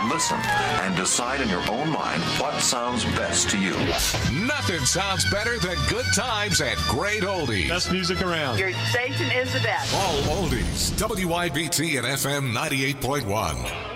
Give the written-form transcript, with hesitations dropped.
Listen and decide in your own mind what sounds best to you. Nothing sounds better than good times at Great Oldies. Best music around. Your station is the best. All oldies. WYBT and FM 98.1.